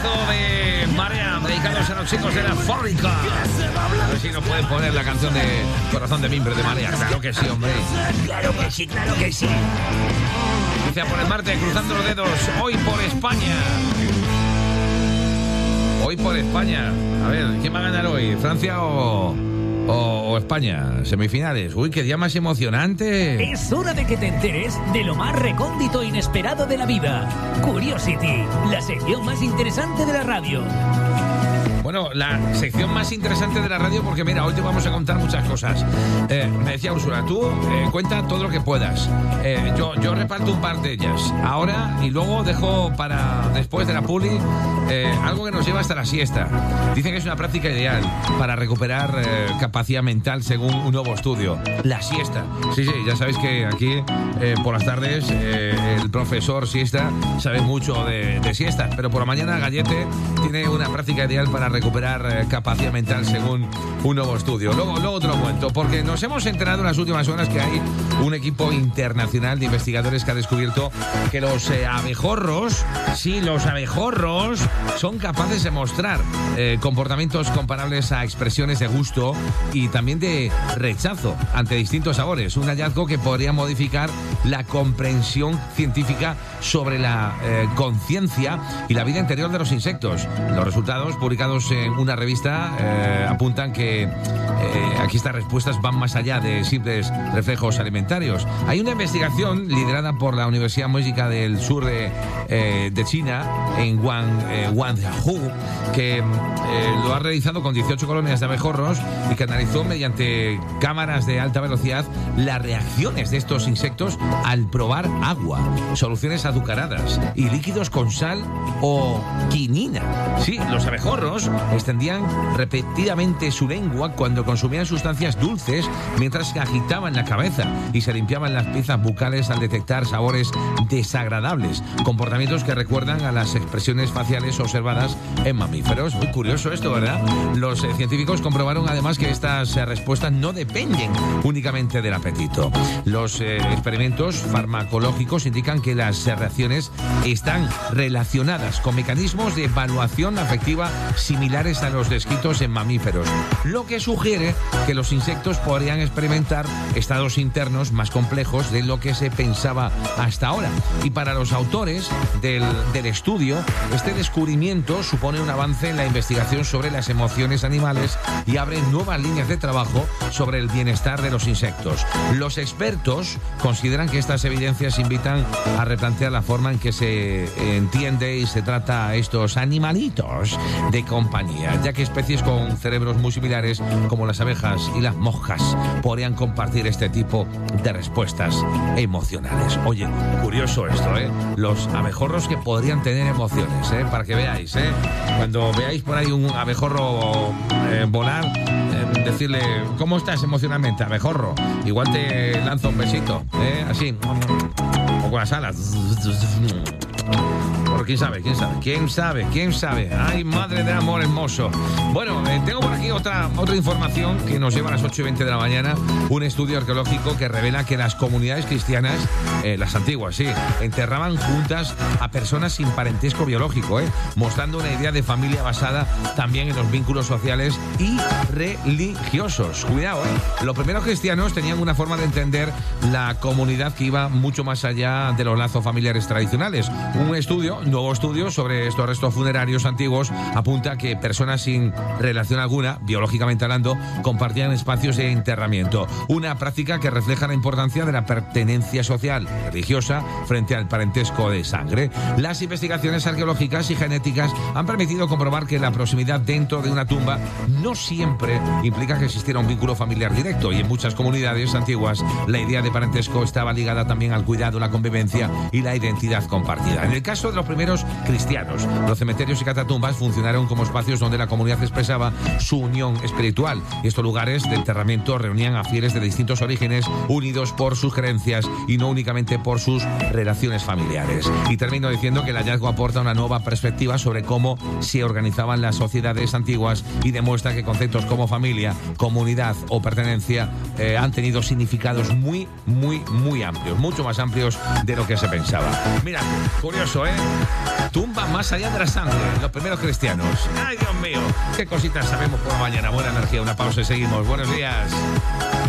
temazo de Marea, dedicados a los chicos de la fábrica. A ver si nos pueden poner la canción de Corazón de Mimbre de Marea. Claro que sí, hombre. Claro que sí, claro que sí. Dice por el Marte, cruzando los dedos, hoy por España. Hoy por España. A ver, ¿quién va a ganar hoy? ¿Francia o España? Semifinales. Uy, qué día más emocionante. Es hora de que te enteres de lo más recóndito e inesperado de la vida. Curiosity, la sección más interesante de la radio. Bueno, la sección más interesante de la radio, porque mira, hoy te vamos a contar muchas cosas. Me decía Úrsula, tú cuenta todo lo que puedas. Yo reparto un par de ellas ahora y luego dejo para después de la publi algo que nos lleva hasta la siesta. Dicen que es una práctica ideal para recuperar capacidad mental según un nuevo estudio. La siesta. Sí, ya sabéis que aquí por las tardes el profesor siesta sabe mucho de siesta, pero por la mañana Gallete tiene una práctica ideal para recuperar capacidad mental según un nuevo estudio. Luego te lo cuento, porque nos hemos enterado en las últimas horas que hay un equipo internacional de investigadores que ha descubierto que los abejorros, son capaces de mostrar comportamientos comparables a expresiones de gusto y también de rechazo ante distintos sabores. Un hallazgo que podría modificar la comprensión científica sobre la conciencia y la vida interior de los insectos. Los resultados publicados en una revista apuntan que aquí estas respuestas van más allá de simples reflejos alimentarios. Hay una investigación liderada por la Universidad Médica del Sur de China, en Guangzhou, que lo ha realizado con 18 colonias de abejorros y que analizó mediante cámaras de alta velocidad las reacciones de estos insectos al probar agua, soluciones azucaradas y líquidos con sal o quinina. Sí, los abejorros extendían repetidamente su lengua cuando consumían sustancias dulces, mientras que agitaban la cabeza y se limpiaban las piezas bucales al detectar sabores desagradables, comportamientos que recuerdan a las expresiones faciales observadas en mamíferos. Muy curioso esto, ¿verdad? Los científicos comprobaron además que estas respuestas no dependen únicamente del apetito. Los experimentos farmacológicos indican que las reacciones están relacionadas con mecanismos de evaluación afectiva similares a los descritos en mamíferos, lo que sugiere que los insectos podrían experimentar estados internos más complejos de lo que se pensaba hasta ahora. Y para los autores del estudio, este descubrimiento supone un avance en la investigación sobre las emociones animales y abre nuevas líneas de trabajo sobre el bienestar de los insectos. Los expertos consideran que estas evidencias invitan a replantear la forma en que se entiende y se trata a estos animalitos de compañía, ya que especies con cerebros muy similares como las abejas y las moscas podrían compartir este tipo de respuestas emocionales. Oye, curioso esto, ¿eh? Los abejorros que podrían tener emociones, para que veáis, cuando veáis por ahí un abejorro volar, decirle, ¿cómo estás emocionalmente, abejorro? Igual te lanzo un besito, así, o con las alas. Porque quién sabe. Ay, madre de amor hermoso. Bueno, tengo por aquí otra información que nos lleva a las 8:20 de la mañana. Un estudio arqueológico que revela que las comunidades cristianas, las antiguas, sí, enterraban juntas a personas sin parentesco biológico, mostrando una idea de familia basada también en los vínculos sociales y religiosos. Cuidado, Los primeros cristianos tenían una forma de entender la comunidad que iba mucho más allá de los lazos familiares tradicionales. Un nuevo estudio sobre estos restos funerarios antiguos apunta que personas sin relación alguna, biológicamente hablando, compartían espacios de enterramiento. Una práctica que refleja la importancia de la pertenencia social, religiosa, frente al parentesco de sangre. Las investigaciones arqueológicas y genéticas han permitido comprobar que la proximidad dentro de una tumba no siempre implica que existiera un vínculo familiar directo, y en muchas comunidades antiguas la idea de parentesco estaba ligada también al cuidado, la convivencia y la identidad compartida. En el caso de los primeros cristianos, los cementerios y catatumbas funcionaron como espacios donde la comunidad expresaba su unión espiritual, y estos lugares de enterramiento reunían a fieles de distintos orígenes unidos por sus creencias y no únicamente por sus relaciones familiares. Y termino diciendo que el hallazgo aporta una nueva perspectiva sobre cómo se organizaban las sociedades antiguas y demuestra que conceptos como familia, comunidad o pertenencia han tenido significados muy amplios, mucho más amplios de lo que se pensaba. Mira, curioso, tumba más allá de la sangre, los primeros cristianos. Ay, Dios mío, qué cositas sabemos por la mañana. Buena energía, una pausa y seguimos. Buenos días.